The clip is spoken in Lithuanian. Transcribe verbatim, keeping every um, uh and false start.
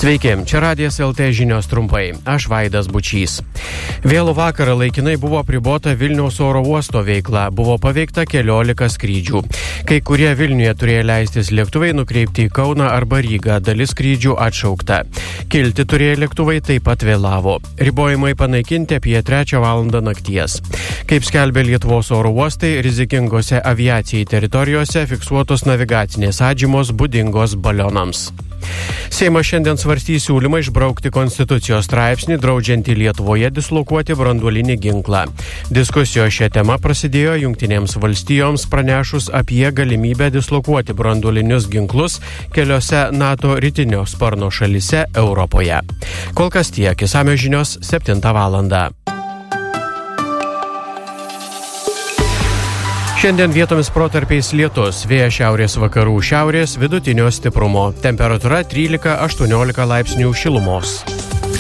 Sveiki, čia Radijas L T žinios trumpai. Aš Vaidas Bučys. Vėlų vakarą laikinai buvo apribota Vilniaus oro uosto veikla, buvo paveikta keliolika skrydžių. Kai kurie Vilniuje turėjo leistis lėktuvai nukreipti į Kauną arba Rygą, dalis skrydžių atšaukta. Kilti turėjo lėktuvai taip pat vėlavo. Ribojimai panaikinti apie trečią valandą nakties. Kaip skelbė Lietuvos oro uostai, rizikingose aviacijai teritorijose fiksuotos navigacinės atžymos būdingos balionams. Seimas šiandien svarstys siūlymą išbraukti konstitucijos straipsnį, draudžiantį Lietuvoje dislokuoti branduolinį ginklą. Diskusijos šią temą prasidėjo Jungtinėms valstijoms pranešus apie galimybę dislokuoti branduolinius ginklus keliose NATO rytinio sparno šalyse Europoje. Kol kas tiek, išsamios žinios septintą valandą. Šiandien vietomis protarpiais lietus, vėjas šiaurės vakarų šiaurės vidutinio stiprumo, temperatūra trylika aštuoniolika laipsnių šilumos.